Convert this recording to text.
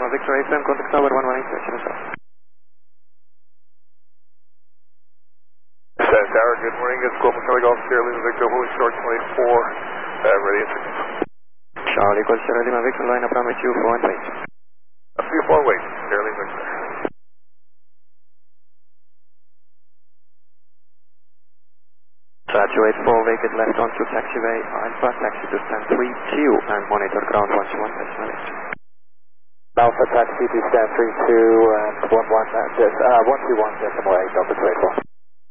Lima Victor AFM, contact tower 118, Tower, good morning. It's Global Charlie Golf Sierra Lima Victor, holding short 24, ready to Charlie Golf Sierra Lima Victor, line up with you for 1 wait. 3-4 wait, Sierra Lima Victor. Graduate 4, vacant left onto taxiway, Alpha, taxi to stand 3, Q, and monitor ground 121, decimal 8. Alpha, taxi to stand 3, 2, and 121, decimal 8, Delta 24.